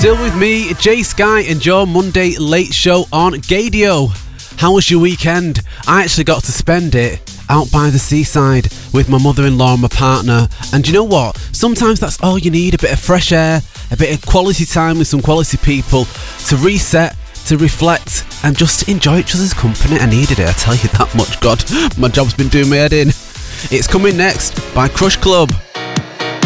Still with me, Jay Sky and your Monday Late Show on Gadio. How was your weekend? I actually got to spend it out by the seaside with my mother-in-law and my partner. And you know what? Sometimes that's all you need, a bit of fresh air, a bit of quality time with some quality people to reset, to reflect, and just to enjoy each other's company. I needed it, I tell you that much. God, my job's been doing my head in. It's coming next by Crush Club.